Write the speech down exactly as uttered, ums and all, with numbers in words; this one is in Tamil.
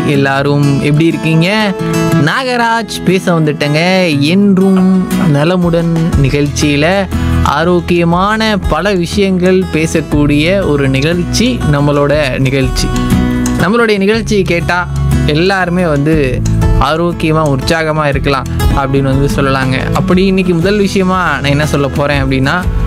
எல்லாரும் எப்படி இருக்கீங்க? நாகராஜ் பேச வந்துட்டேங்க. என்றும் நலமுடன் நிகழ்ச்சியில் ஆரோக்கியமான பல விஷயங்கள் பேசக்கூடிய ஒரு நிகழ்ச்சி நம்மளோட நிகழ்ச்சி. நம்மளுடைய நிகழ்ச்சி கேட்டால் எல்லாருமே வந்து ஆரோக்கியமாக உற்சாகமாக இருக்கலாம் அப்படின்னு வந்து சொல்லலாங்க. அப்படி இன்றைக்கி முதல் விஷயமா நான் என்ன சொல்ல போகிறேன் அப்படின்னா,